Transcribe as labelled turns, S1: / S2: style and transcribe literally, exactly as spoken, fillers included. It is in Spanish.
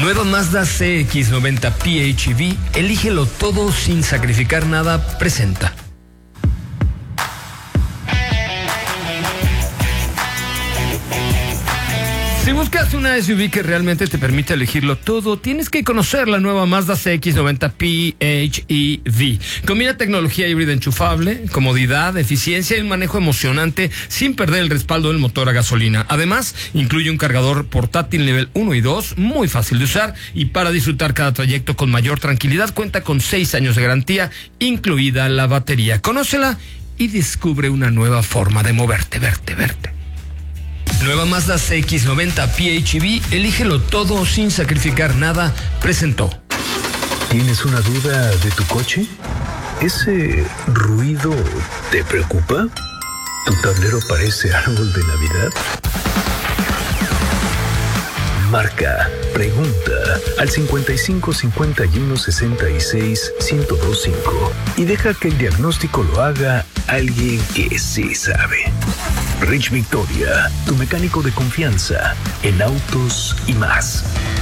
S1: Nueva Mazda C X noventa P H E V, elígelo todo sin sacrificar nada, presenta. Si buscas una S U V que realmente te permite elegirlo todo, tienes que conocer la nueva Mazda C X noventa P H E V. Combina tecnología híbrida enchufable, comodidad, eficiencia y un manejo emocionante sin perder el respaldo del motor a gasolina. Además, incluye un cargador portátil nivel uno y dos, muy fácil de usar, y para disfrutar cada trayecto con mayor tranquilidad, cuenta con seis años de garantía, incluida la batería. Conócela y descubre una nueva forma de moverte, verte, verte. Nueva Mazda C X noventa P H E V, elígelo todo sin sacrificar nada, presentó.
S2: ¿Tienes una duda de tu coche? ¿Ese ruido te preocupa? ¿Tu tablero parece árbol de Navidad? Marca, pregunta al cincuenta y cinco cincuenta y uno sesenta y seis ciento veinticinco y deja que el diagnóstico lo haga alguien que sí sabe. Rich Victoria, tu mecánico de confianza en autos y más.